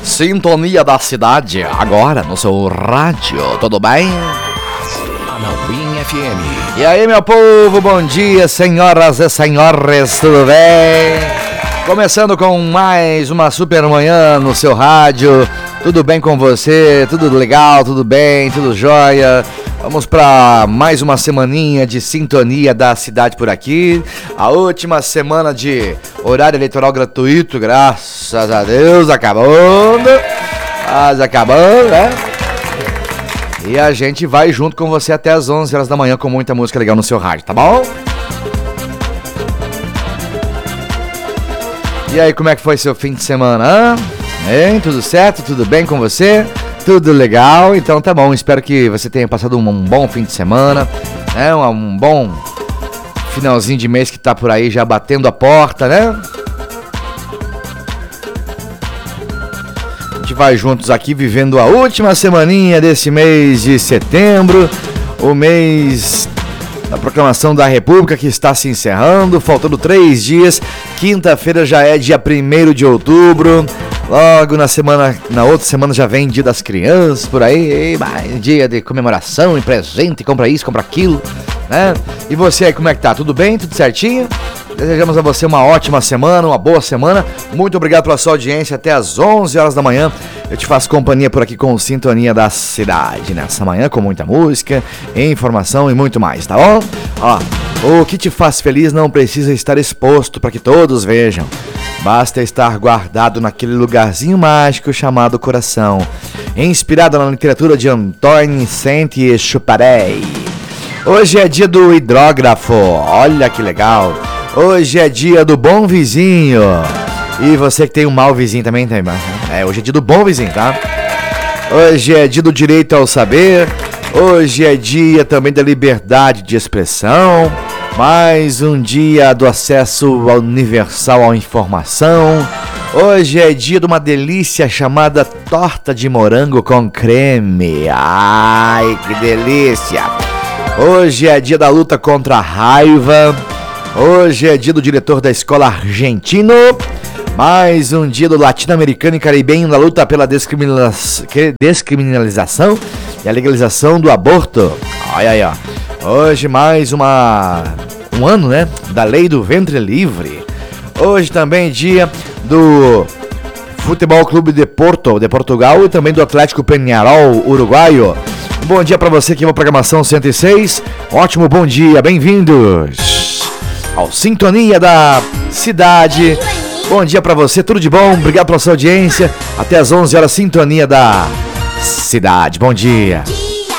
Sintonia da Cidade, agora no seu rádio, tudo bem? Anauim FM. E aí, meu povo, bom dia, senhoras e senhores, tudo bem? Começando com mais uma super manhã no seu rádio, tudo bem com você? Tudo legal, tudo bem, tudo jóia? Vamos para mais uma semaninha de Sintonia da Cidade por aqui. A última semana de horário eleitoral gratuito, graças a Deus, acabando. Quase acabando, né? E a gente vai junto com você até as 11 horas da manhã com muita música legal no seu rádio, tá bom? E aí, como é que foi seu fim de semana? Hein? Tudo certo? Tudo bem com você? Tudo legal? Então tá bom, espero que você tenha passado um bom fim de semana, né? Um bom finalzinho de mês que tá por aí já batendo a porta, né? A gente vai juntos aqui vivendo a última semaninha desse mês de setembro, o mês da proclamação da República que está se encerrando, faltando 3 dias, quinta-feira já é dia 1º de outubro, logo na outra semana já vem dia das crianças, por aí, dia de comemoração e presente, compra isso, compra aquilo, né? E você aí, como é que tá? Tudo bem? Tudo certinho? Desejamos a você uma ótima semana, uma boa semana. Muito obrigado pela sua audiência. Até às 11 horas da manhã eu te faço companhia por aqui com Sintonia da Cidade. Nessa manhã com muita música, informação e muito mais, tá bom? Ó, o que te faz feliz não precisa estar exposto para que todos vejam. Basta estar guardado naquele lugarzinho mágico chamado coração. Inspirado na literatura de Antoine Saint-Exupéry. Hoje é dia do hidrógrafo. Olha que legal. Hoje é dia do bom vizinho. E você que tem um mau vizinho também tem. Hoje é dia do bom vizinho, tá? Hoje é dia do direito ao saber. Hoje é dia também da liberdade de expressão. Mais um dia do acesso universal à informação. Hoje é dia de uma delícia chamada torta de morango com creme. Ai, que delícia! Hoje é dia da luta contra a raiva. Hoje é dia do diretor da escola argentino. Mais um dia do latino-americano e caribenho na luta pela descriminalização e a legalização do aborto. Olha aí, ó. Hoje mais um ano, né, da lei do ventre livre. Hoje também dia do Futebol Clube de Porto, de Portugal, e também do Atlético Peñarol, uruguaio. Bom dia pra você que é uma programação 106. Ótimo bom dia, bem-vindos ao Sintonia da Cidade. Bom dia pra você, tudo de bom, obrigado pela sua audiência. Até às 11 horas, Sintonia da Cidade. Bom dia.